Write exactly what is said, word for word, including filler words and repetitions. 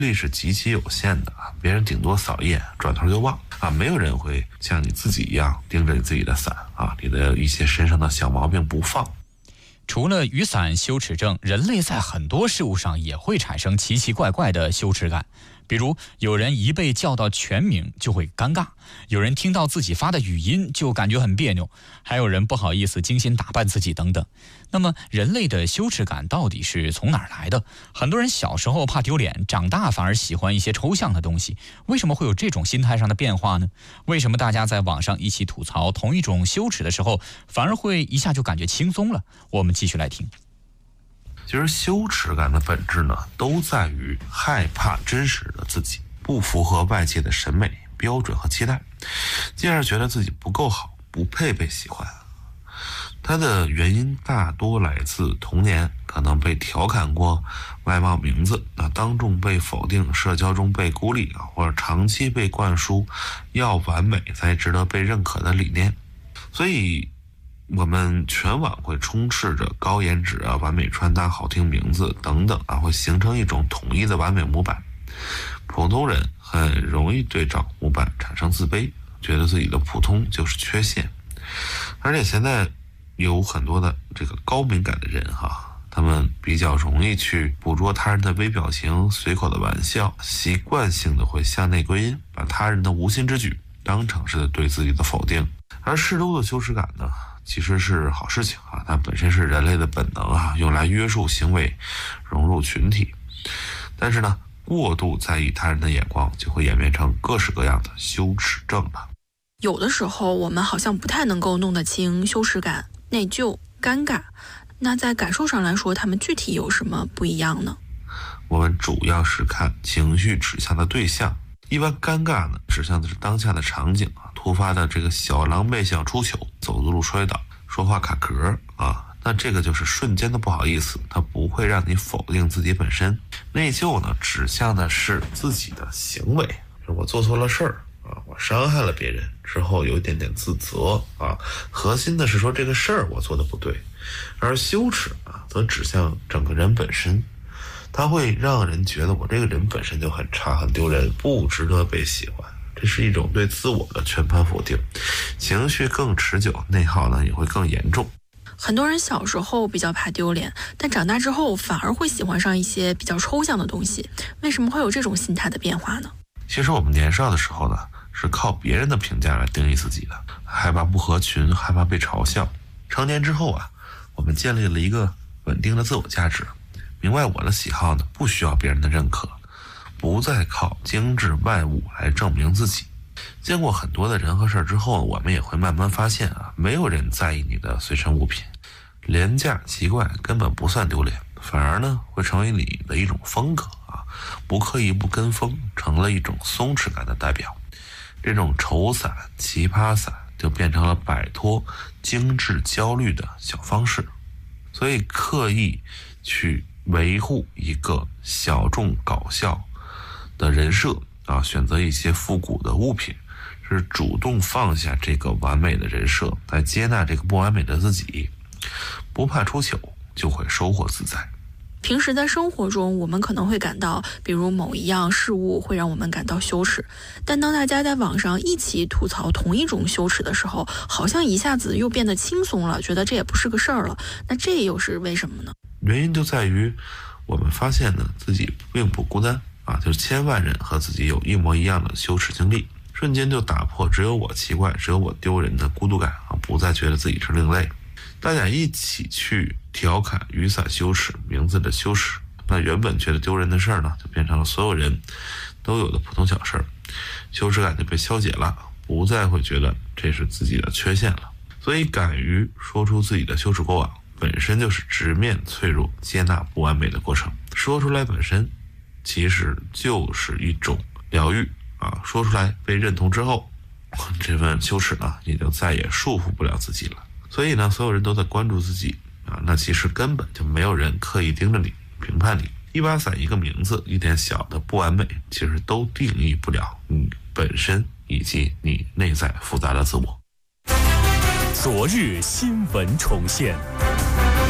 力是极其有限的啊，别人顶多扫一眼，转头就忘啊，没有人会像你自己一样盯着你自己的伞啊，你的一些身上的小毛病不放。 除了雨伞羞耻症，人类在很多事物上也会产生奇奇怪怪的羞耻感。比如有人一被叫到全名就会尴尬，有人听到自己发的语音就感觉很别扭，还有人不好意思精心打扮自己等等。那么人类的羞耻感到底是从哪儿来的？很多人小时候怕丢脸，长大反而喜欢一些抽象的东西，为什么会有这种心态上的变化呢？为什么大家在网上一起吐槽同一种羞耻的时候，反而会一下就感觉轻松了？我们继续来听。 其实羞耻感的本质呢，都在于害怕真实的自己不符合外界的审美标准和期待，进而觉得自己不够好，不配被喜欢。它的原因大多来自童年可能被调侃过外貌名字，那当众被否定，社交中被孤立，或者长期被灌输要完美才值得被认可的理念。所以我们全网会充斥着高颜值啊、完美穿搭、好听名字等等啊，会形成一种统一的完美模板。普通人很容易对照模板产生自卑，觉得自己的普通就是缺陷。而且现在有很多的这个高敏感的人哈，他们比较容易去捕捉他人的微表情、随口的玩笑，习惯性的会向内归因，把他人的无心之举当成是对自己的否定。而适度的羞耻感呢，其实是好事情啊，它本身是人类的本能啊，用来约束行为，融入群体。但是呢，过度在意他人的眼光，就会演变成各式各样的羞耻症了。 有的时候我们好像不太能够弄得清羞耻感、内疚、尴尬，那在感受上来说，他们具体有什么不一样呢？ 我们主要是看情绪指向的对象。一般尴尬呢，指向的是当下的场景啊，突发的这个小狼狈想出糗，走路摔倒，说话卡壳啊，那这个就是瞬间的不好意思，它不会让你否定自己本身。内疚呢，指向的是自己的行为，我做错了事儿啊，我伤害了别人之后有一点点自责啊，核心的是说这个事儿我做的不对。而羞耻啊，则指向整个人本身，它会让人觉得我这个人本身就很差、很丢人，不值得被喜欢。这是一种对自我的全盘否定，情绪更持久，内耗呢也会更严重。 很多人小时候比较怕丢脸，但长大之后反而会喜欢上一些比较抽象的东西，为什么会有这种心态的变化呢？ 其实我们年少的时候呢，是靠别人的评价来定义自己的，害怕不合群，害怕被嘲笑。成年之后啊，我们建立了一个稳定的自我价值，明白我的喜好呢不需要别人的认可，不再靠精致外物来证明自己。见过很多的人和事之后，我们也会慢慢发现啊，没有人在意你的随身物品，廉价奇怪根本不算丢脸，反而呢会成为你的一种风格啊，不刻意不跟风，成了一种松弛感的代表。这种丑伞、奇葩伞就变成了摆脱精致焦虑的小方式。所以刻意去维护一个小众搞笑的人设啊，选择一些复古的物品，是主动放下这个完美的人设，来接纳这个不完美的自己，不怕出糗，就会收获自在。 平时在生活中，我们可能会感到，比如某一样事物会让我们感到羞耻，但当大家在网上一起吐槽同一种羞耻的时候，好像一下子又变得轻松了，觉得这也不是个事儿了。那这又是为什么呢？ 原因就在于我们发现呢，自己并不孤单啊，就是千万人和自己有一模一样的羞耻经历，瞬间就打破只有我奇怪、只有我丢人的孤独感啊，不再觉得自己是另类。大家一起去调侃雨伞羞耻、名字的羞耻，那原本觉得丢人的事儿呢，就变成了所有人都有的普通小事儿，羞耻感就被消解了，不再会觉得这是自己的缺陷了。所以敢于说出自己的羞耻过往，本身就是直面脆弱、接纳不完美的过程。说出来本身其实就是一种疗愈啊！说出来被认同之后，这份羞耻呢，也就再也束缚不了自己了。所以呢，所有人都在关注自己啊，那其实根本就没有人刻意盯着你、评判你。一把伞、一个名字、一点小的不完美，其实都定义不了你本身以及你内在复杂的自我。 昨日新闻重现。